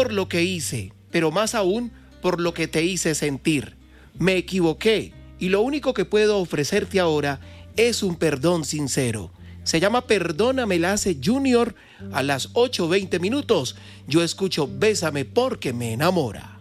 por lo que hice, pero más aún por lo que te hice sentir. Me equivoqué y lo único que puedo ofrecerte ahora es un perdón sincero. Se llama Perdóname, la hace Junior a las 8:20. Yo escucho Bésame porque me enamora.